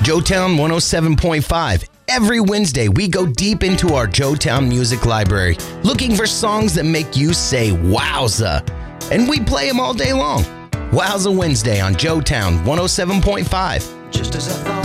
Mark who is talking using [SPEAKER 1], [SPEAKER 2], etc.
[SPEAKER 1] Joetown 107.5. Every Wednesday, we go deep into our Joetown music library, looking for songs that make you say wowza. And we play them all day long. Wowza Wednesday on Joetown 107.5.
[SPEAKER 2] Just as I thought.